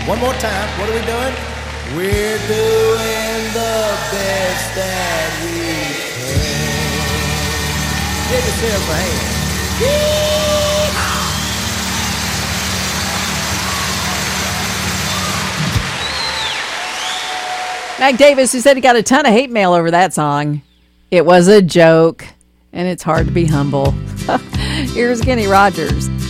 One more time. What are we doing? We're doing the best that we can. Give yourself a hand. Mac Davis, who said he got a ton of hate mail over that song. It was a joke, and it's hard to be humble. Here's Kenny Rogers.